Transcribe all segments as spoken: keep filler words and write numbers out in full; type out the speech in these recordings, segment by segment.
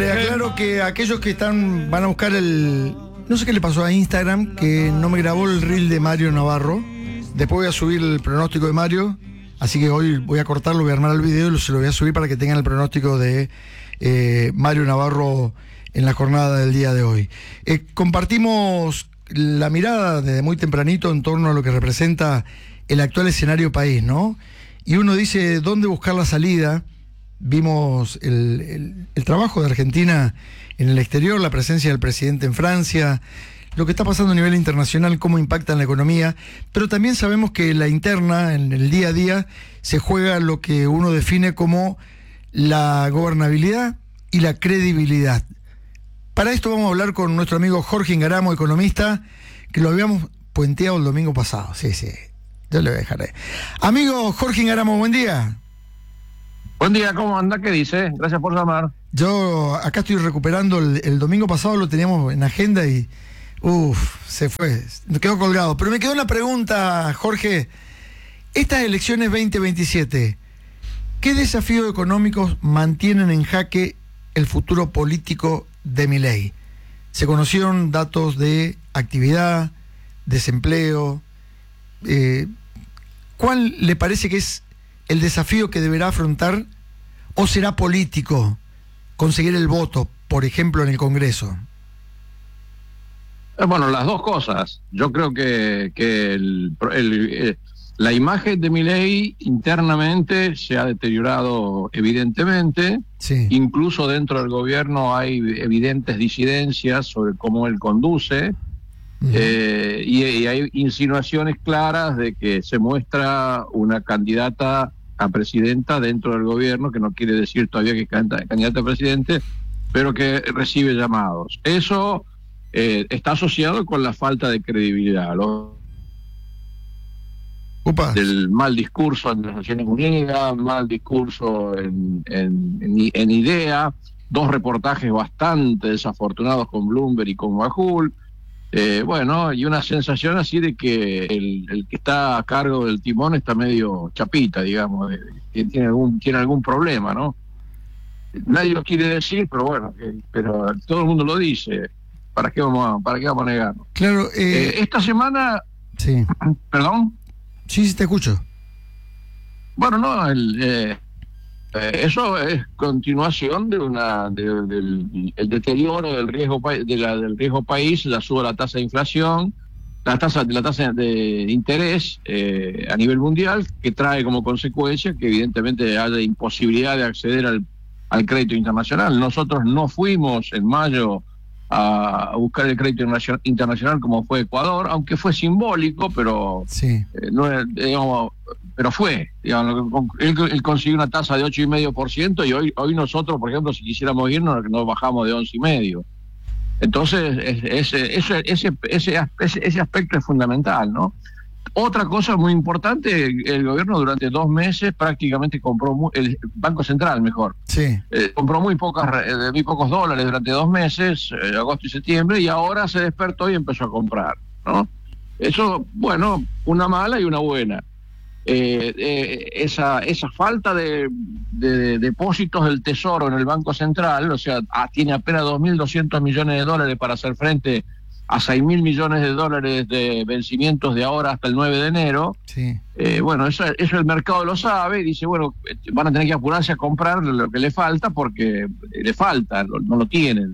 le aclaro que aquellos que están van a buscar el... No sé qué le pasó a Instagram, que no me grabó el reel de Mario Navarro. Después voy a subir el pronóstico de Mario, así que hoy voy a cortarlo, voy a armar el video y se lo voy a subir para que tengan el pronóstico de eh, Mario Navarro en la jornada del día de hoy. Eh, compartimos la mirada desde muy tempranito en torno a lo que representa el actual escenario país, ¿no? Y uno dice, ¿dónde buscar la salida? Vimos el, el, el trabajo de Argentina en el exterior, la presencia del presidente en Francia, lo que está pasando a nivel internacional, cómo impacta en la economía, pero también sabemos que la interna, en el día a día, se juega lo que uno define como la gobernabilidad y la credibilidad. Para esto vamos a hablar con nuestro amigo Jorge Ingaramo, economista, que lo habíamos puenteado el domingo pasado. Sí, sí, yo le voy a dejar ahí. Amigo Jorge Ingaramo, buen día. Buen día, ¿cómo anda? ¿Qué dice? Gracias por llamar. Yo acá estoy recuperando, el, el domingo pasado lo teníamos en agenda y uff, se fue, quedó colgado. Pero me quedó una pregunta, Jorge. Estas elecciones veinte veintisiete, ¿qué desafíos económicos mantienen en jaque el futuro político de Milei? Se conocieron datos de actividad, desempleo. Eh, ¿Cuál le parece que es el desafío que deberá afrontar, o será político conseguir el voto, por ejemplo, en el Congreso? Bueno, las dos cosas. Yo creo que, que el, el, el, la imagen de Milei internamente se ha deteriorado evidentemente. Sí. Incluso dentro del gobierno hay evidentes disidencias sobre cómo él conduce. Uh-huh. eh, y, y hay insinuaciones claras de que se muestra una candidata a presidenta dentro del gobierno, que no quiere decir todavía que es candidata a presidente, pero que recibe llamados. Eso eh, está asociado con la falta de credibilidad, lo, del mal discurso en las Naciones Unidas, mal discurso en, en, en, en IDEA, dos reportajes bastante desafortunados con Bloomberg y con Majul. Eh, bueno, y una sensación así de que el, el que está a cargo del timón está medio chapita, digamos, de, de, tiene algún tiene algún problema, ¿no? Nadie lo quiere decir, pero bueno, eh, pero todo el mundo lo dice. ¿Para qué vamos a, para qué vamos a negarlo? Claro. Eh, eh, esta semana, sí. ¿Perdón? Sí, sí, te escucho. Bueno, no, el, eh, eh, eso es continuación de una de, del el deterioro del riesgo de la, del riesgo país, la suba la tasa de inflación, la tasa de la tasa de interés eh, a nivel mundial, que trae como consecuencia que evidentemente haya imposibilidad de acceder al, al crédito internacional. Nosotros no fuimos en mayo a buscar el crédito internacional como fue Ecuador, aunque fue simbólico, pero sí. eh, no, digamos, pero fue, digamos, él, él consiguió una tasa de ocho coma cinco por ciento y hoy hoy nosotros, por ejemplo, si quisiéramos irnos, nos bajamos de once coma cinco. Entonces, ese, ese, ese, ese, ese aspecto es fundamental, ¿no? Otra cosa muy importante, el gobierno durante dos meses prácticamente compró, muy, el Banco Central mejor, sí. eh, compró muy pocas, eh, muy pocos dólares durante dos meses, eh, agosto y septiembre, y ahora se despertó y empezó a comprar, ¿no? Eso, bueno, una mala y una buena. Eh, eh, esa, esa falta de, de, de depósitos del Tesoro en el Banco Central, o sea, ah, tiene apenas dos mil doscientos millones de dólares para hacer frente a seis mil millones de dólares de vencimientos de ahora hasta el nueve de enero. Sí. Eh, bueno, eso, eso el mercado lo sabe y dice, bueno, van a tener que apurarse a comprar lo que le falta porque le falta, no, no lo tienen.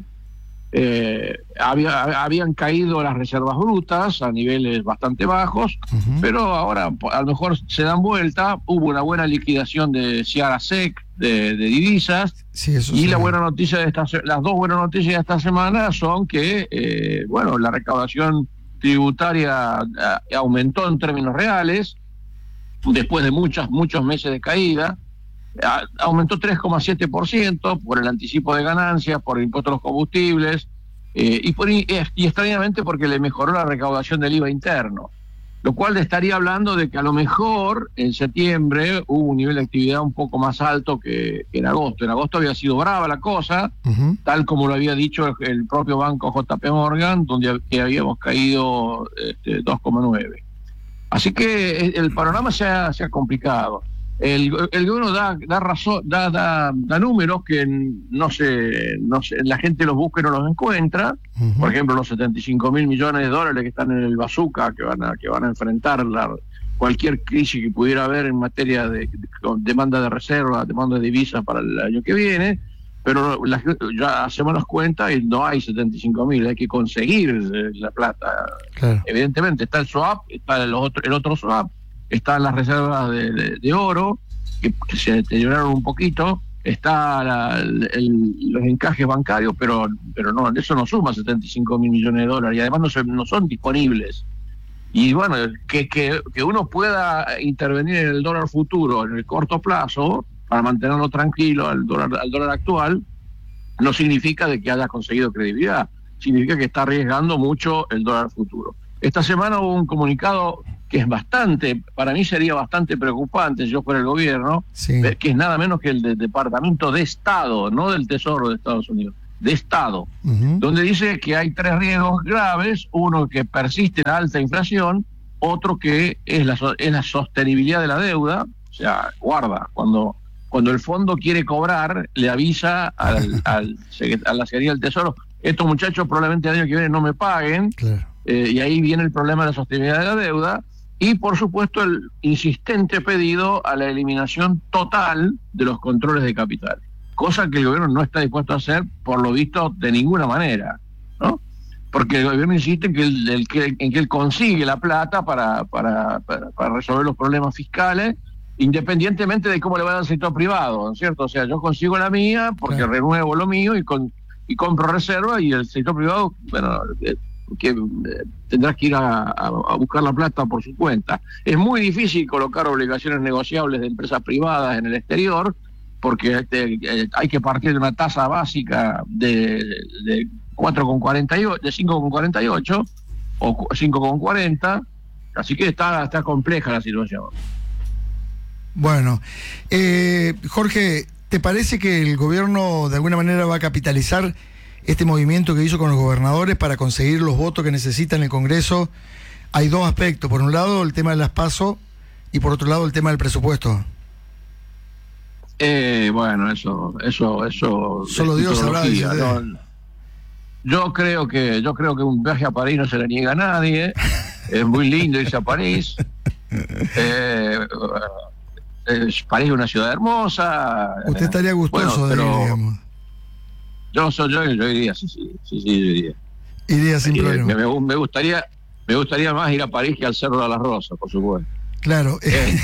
Eh, había, habían caído las reservas brutas a niveles bastante bajos, uh-huh. pero ahora a lo mejor se dan vuelta. Hubo una buena liquidación de Ciara Sec de, de divisas, sí, eso y sí. la buena noticia de esta, las dos buenas noticias de esta semana son que eh, bueno, la recaudación tributaria eh, aumentó en términos reales después de muchos muchos meses de caída. Aumentó tres coma siete por ciento por el anticipo de ganancias, por el impuesto a los combustibles, eh, y, por, y, y extrañamente porque le mejoró la recaudación del I V A interno, lo cual le estaría hablando de que a lo mejor en septiembre hubo un nivel de actividad un poco más alto que, que en agosto. En agosto había sido brava la cosa, uh-huh. tal como lo había dicho el, el propio banco J P Morgan, donde que habíamos caído este, dos coma nueve. Así que el panorama se ha, se ha complicado. El, el gobierno da, da razón, da, da, da números que no se, no se, la gente los busca y no los encuentra. Uh-huh. Por ejemplo, los setenta y cinco mil millones de dólares que están en el bazooka, que van a, que van a enfrentar la, cualquier crisis que pudiera haber en materia de, de, de demanda de reserva, demanda de divisas para el año que viene. Pero la, ya hacemos las cuentas y no hay setenta y cinco mil, hay que conseguir la plata. Claro. Evidentemente está el swap, está el otro, el otro swap, están las reservas de, de, de oro, que, que se deterioraron un poquito, está la, el, el, los encajes bancarios, pero pero no, eso no suma setenta y cinco mil millones de dólares, y además no, se, no son disponibles. Y bueno, que, que, que uno pueda intervenir en el dólar futuro en el corto plazo, para mantenerlo tranquilo al dólar, al dólar actual, no significa de que haya conseguido credibilidad, significa que está arriesgando mucho el dólar futuro. Esta semana hubo un comunicado que es bastante, para mí sería bastante preocupante si yo fuera el gobierno, sí. que es nada menos que el del Departamento de Estado, no del Tesoro de Estados Unidos, de Estado, uh-huh. donde dice que hay tres riesgos graves: uno, que persiste la alta inflación; otro, que es la, es la sostenibilidad de la deuda. O sea, guarda, cuando cuando el fondo quiere cobrar, le avisa al, al, a la Secretaría del Tesoro: estos muchachos probablemente el año que viene no me paguen, claro. eh, y ahí viene el problema de la sostenibilidad de la deuda. Y por supuesto el insistente pedido a la eliminación total de los controles de capital, cosa que el gobierno no está dispuesto a hacer, por lo visto, de ninguna manera, ¿no? Porque el gobierno insiste en que, el, el, que, en que él consigue la plata para, para, para, para resolver los problemas fiscales, independientemente de cómo le vaya al sector privado, ¿no es cierto? O sea, yo consigo la mía porque claro. renuevo lo mío y, con, y compro reserva, y el sector privado, bueno, eh, que eh, tendrá que ir a, a, a buscar la plata por su cuenta. Es muy difícil colocar obligaciones negociables de empresas privadas en el exterior, porque eh, eh, hay que partir de una tasa básica de, de cuatro coma cuarenta y ocho, de cinco coma cuarenta y ocho o cinco coma cuarenta, así que está, está compleja la situación. Bueno, eh, Jorge, ¿te parece que el gobierno de alguna manera va a capitalizar este movimiento que hizo con los gobernadores para conseguir los votos que necesita en el Congreso? Hay dos aspectos: por un lado el tema de las PASO y por otro lado el tema del presupuesto. Eh, bueno, eso, eso, eso. Solo Dios sabrá. ¿No? Yo creo que, yo creo que un viaje a París no se le niega a nadie. Es muy lindo irse a París. Eh, es, París es una ciudad hermosa. Usted estaría gustoso bueno, de ir, digamos. Yo soy yo, yo iría, sí, sí, sí, sí, yo iría. Iría sin y, problema. Me, me gustaría, me gustaría más ir a París que al Cerro de las Rosas, por supuesto. Claro. Eh,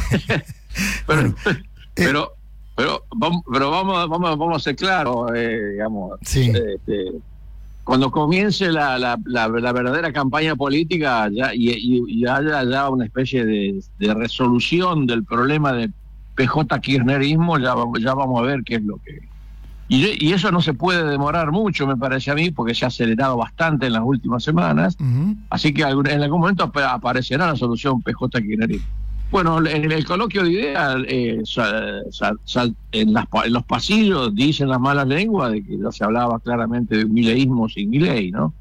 pero, bueno, pero, eh, pero, vamos, pero vamos, vamos, vamos a ser claros, eh, digamos. Sí. Este, cuando comience la, la, la, la verdadera campaña política, ya, y, y, y haya ya una especie de, de resolución del problema de P J Kirchnerismo, ya, ya vamos a ver qué es lo que... Y, y eso no se puede demorar mucho, me parece a mí, porque se ha acelerado bastante en las últimas semanas. Uh-huh. Así que en algún momento aparecerá la solución P J Kirchnerismo. Bueno, en el coloquio de ideas, eh, sal, sal, sal, en, las, en los pasillos dicen las malas lenguas de que ya se hablaba claramente de un mileísmo sin Milei, ¿no?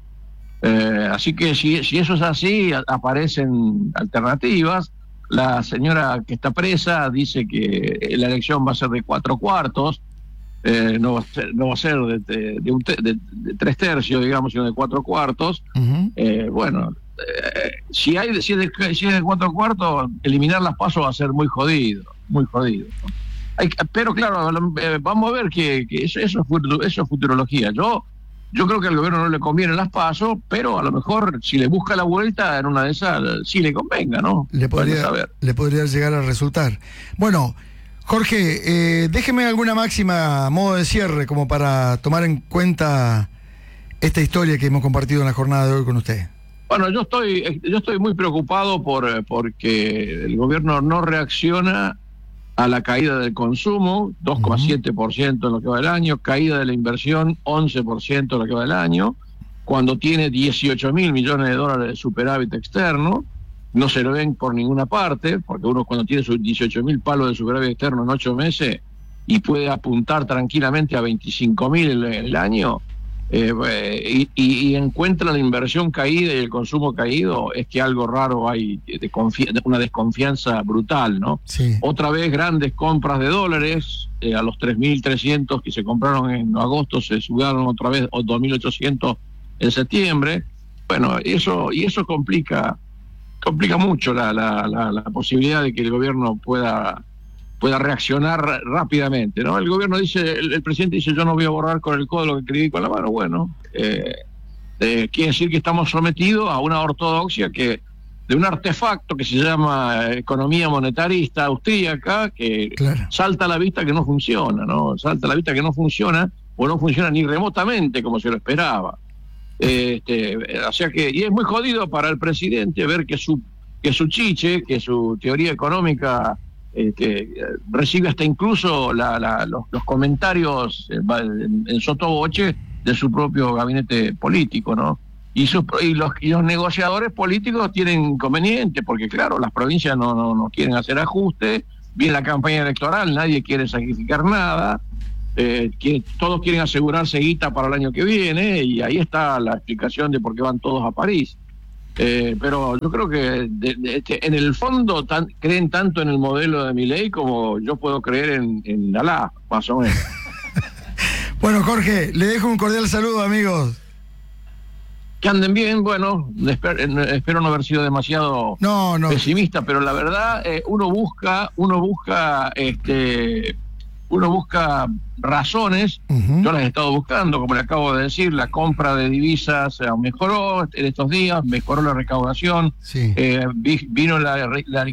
Eh, así que si, si eso es así, aparecen alternativas. La señora que está presa dice que la elección va a ser de cuatro cuartos. Eh, no va a ser, no va a ser de, de, de, un te, de, de tres tercios, digamos, sino de cuatro cuartos. Uh-huh. Eh, bueno, eh, si hay si es, de, si es de cuatro cuartos, eliminar las PASO va a ser muy jodido, muy jodido, ¿no? Hay, pero claro, eh, vamos a ver que, que eso, eso, es futuro, eso es futurología. Yo yo creo que al gobierno no le conviene las PASO, pero a lo mejor si le busca la vuelta en una de esas, sí le convenga, ¿no? Le podría, le podría llegar a resultar. Bueno, Jorge, eh, déjeme alguna máxima a modo de cierre como para tomar en cuenta esta historia que hemos compartido en la jornada de hoy con usted. Bueno, yo estoy yo estoy muy preocupado por porque el gobierno no reacciona a la caída del consumo, dos coma siete por ciento en lo que va del año, caída de la inversión, once por ciento en lo que va del año, cuando tiene dieciocho mil millones de dólares de superávit externo. No se lo ven por ninguna parte, porque uno cuando tiene sus dieciocho mil palos de superávit externo en ocho meses y puede apuntar tranquilamente a veinticinco mil en el año, eh, y, y encuentra la inversión caída y el consumo caído, es que algo raro hay, de confi- una desconfianza brutal, ¿no? Sí. Otra vez grandes compras de dólares, eh, a los tres mil trescientos que se compraron en agosto se subieron otra vez a dos mil ochocientos en septiembre. Bueno, eso y eso complica complica mucho la, la, la, la posibilidad de que el gobierno pueda pueda reaccionar rápidamente, ¿no? El gobierno dice, el, el presidente dice, yo no voy a borrar con el codo lo que escribí con la mano. Bueno, eh, eh, quiere decir que estamos sometidos a una ortodoxia que de un artefacto que se llama economía monetarista austríaca, que Claro. salta a la vista que no funciona, ¿no? Salta a la vista que no funciona, o no funciona ni remotamente como se lo esperaba. Este, o sea que, y es muy jodido para el presidente ver que su, que su chiche, que su teoría económica este, recibe hasta incluso la, la, los, los comentarios en, en sotoboche de su propio gabinete político, ¿no? Y, sus, y, los, y los negociadores políticos tienen inconvenientes, porque claro, las provincias no, no, no quieren hacer ajustes, viene la campaña electoral, nadie quiere sacrificar nada, eh, que, todos quieren asegurarse guita para el año que viene, y ahí está la explicación de por qué van todos a París. Eh, pero yo creo que de, de, de, en el fondo tan, creen tanto en el modelo de Milei como yo puedo creer en, en Alá, más o menos. Bueno, Jorge, le dejo un cordial saludo, amigos. Que anden bien, bueno, espero, espero no haber sido demasiado no, no. pesimista, pero la verdad, eh, uno busca, uno busca, este, uno busca razones. Uh-huh. Yo las he estado buscando, como le acabo de decir, la compra de divisas mejoró en estos días, mejoró la recaudación, sí. eh, vino la, la